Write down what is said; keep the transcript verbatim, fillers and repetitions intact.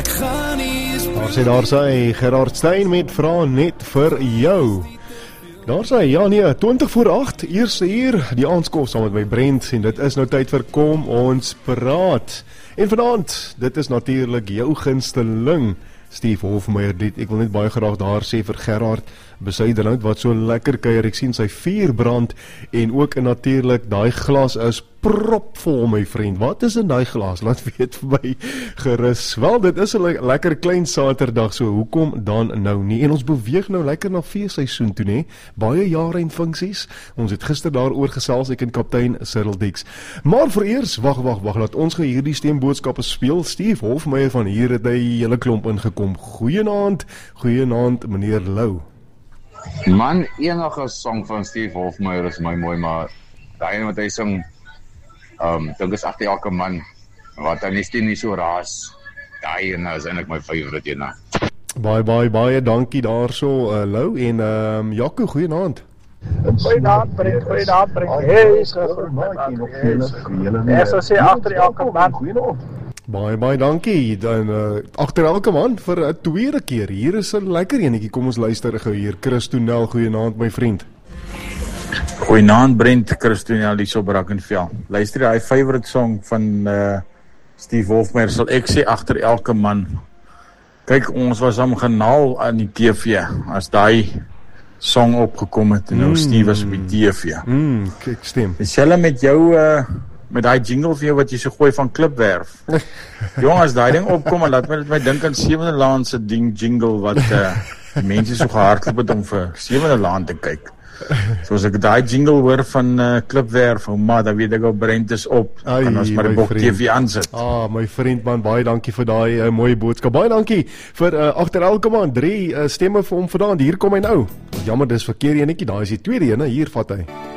Ek gaan nie eens Daar sê daar sy Gerard Stein met Vra net vir jou. Daar sê, ja nee, twintig voor agt, eerste uur, die aanskof saam met my Brent, en dit is nou tyd vir Kom Ons Praat. En vanaand, dit is natuurlik jou gunsteling, Steve Hofmeyer. Dit, ek wil net baie graag daar sê vir Gerard Besuidenhout, wat so lekker kuier, ek sien sy vuur brand, en ook natuurlik, daai glas is propvol, my vriend. Wat is in daai glas? Laat weet vir my gerus. Wel, dit is 'n le lekker klein Saterdag, so hoekom dan nou nie? En ons beweeg nou lekker na feesseisoen toe, nê? Baie jare en funksies. Ons het gister daaroor gesels, ek en kaptein Cyril Dix. Maar vereers, wag, wag, wag, laat ons gou hierdie stemboodskappe speel. Steve Hofmeyer van hier het hy hele klomp ingekom. Goeienaand, goeienaand, meneer Lou. Man, enige song van Steve Hofmeyer is my mooi, maar daai wat hy sing, um, dink is agter elke man, wat hy nie nie so raas, daai ene is eintlik my favourite ene. Baie, baie, baie dankie daarso, uh, Lou, en um, Jaco, goeienaand. Goeienaand, Brent, goeienaand, Brent. Hey, is goeienaand. Ek sal sê agter elke man. Baie, baie dankie. Dan uh, agter elke man vir 'n tweede keer. Hier is 'n lekker enetjie. Kom ons luister gou hier. Chris Tonel, goeienaand my vriend. Goeienaand Brent, Chris Tonel hier so Brackenfell. Luister jy hy favourite song van uh, Steve Hofmeyer, sal ek sê agter elke man. Kyk, ons was am genaal aan die T V as daai song opgekom het en nou mm. Steve was op die T V. Mm, kyk, stem. Dieselfde met jou uh, met daai jingle vir jou wat jy so gooi van Klipwerf. Jong, as daai ding opkom, en laat my dit my dink aan Sewende Laan se ding jingle wat uh, die mense so gehardloop het om vir Sewende Laan te kyk. So as ek daai jingle hoor van uh, Klipwerf, oh ma, dan weet ek al Brent is op. Ai, en ons maar die Bok T V aansit. Ah, my vriend man, baie dankie vir daai uh, mooie boodskap. Baie dankie vir uh, agter elke man drie uh, stemme vir hom vandaan. Hier kom hy nou. Jammer, dis verkeerde enetjie. Daai is die tweede ene. Hier vat hy.